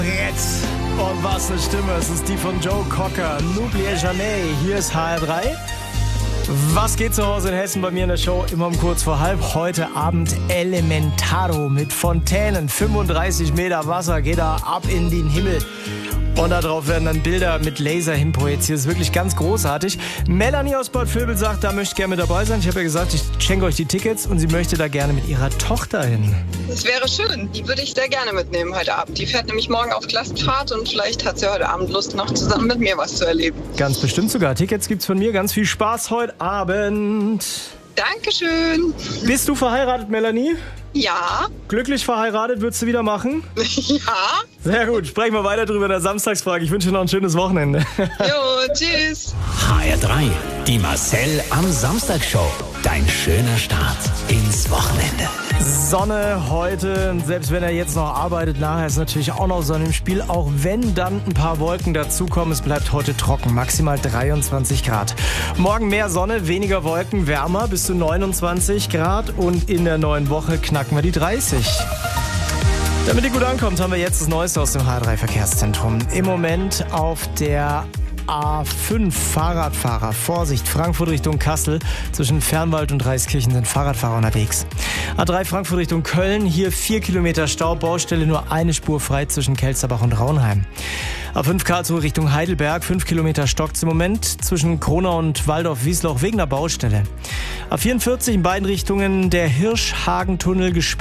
Jetzt. Und was eine Stimme, es ist die von Joe Cocker. N'oubliez jamais, hier ist HR3. Was geht zu Hause in Hessen bei mir in der Show? Immer um kurz vor halb. Heute Abend Elementaro mit Fontänen. 35 Meter Wasser geht da ab in den Himmel. Und darauf werden dann Bilder mit Laser hinprojiziert. Das ist wirklich ganz großartig. Melanie aus Bad Vilbel sagt, da möchte ich gerne mit dabei sein. Ich habe ja gesagt, ich schenke euch die Tickets und sie möchte da gerne mit ihrer Tochter hin. Das wäre schön. Die würde ich sehr gerne mitnehmen heute Abend. Die fährt nämlich morgen auf Klassenfahrt und vielleicht hat sie heute Abend Lust, noch zusammen mit mir was zu erleben. Ganz bestimmt sogar. Tickets gibt's von mir. Ganz viel Spaß heute Abend. Dankeschön. Bist du verheiratet, Melanie? Ja. Glücklich verheiratet, würdest du wieder machen? Ja. Sehr gut, sprechen wir weiter drüber in der Samstagsfrage. Ich wünsche dir noch ein schönes Wochenende. Jo, tschüss. HR3, die Marcel am Samstagshow. Dein schöner Start ins Wochenende. Sonne heute, selbst wenn er jetzt noch arbeitet, nachher ist natürlich auch noch Sonne im Spiel, auch wenn dann ein paar Wolken dazukommen. Es bleibt heute trocken, maximal 23 Grad. Morgen mehr Sonne, weniger Wolken, wärmer bis zu 29 Grad und in der neuen Woche knacken wir die 30. Damit ihr gut ankommt, haben wir jetzt das Neueste aus dem HR3 Verkehrszentrum. Im Moment auf der A5 Fahrradfahrer. Vorsicht, Frankfurt Richtung Kassel. Zwischen Fernwald und Reiskirchen sind Fahrradfahrer unterwegs. A3 Frankfurt Richtung Köln. Hier 4 Kilometer Stau. Baustelle nur eine Spur frei zwischen Kelsterbach und Raunheim. A5 Karlsruhe Richtung Heidelberg. 5 Kilometer stockt's im Moment. Zwischen Kronau und Waldorf-Wiesloch wegen der Baustelle. A44 in beiden Richtungen der Hirschhagentunnel gesperrt.